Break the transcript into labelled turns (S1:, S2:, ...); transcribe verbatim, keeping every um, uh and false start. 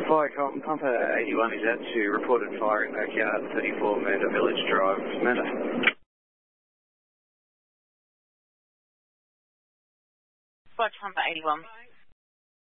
S1: Fire Carlton Pumper eighty-one is out to reported fire in backyard thirty-four Murder Village Drive, Murder.
S2: Fire Pumper eighty-one.